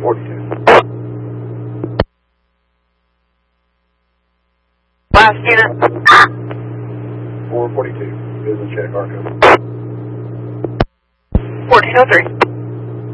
42. Last unit. 442. Business check, Arco. 1403.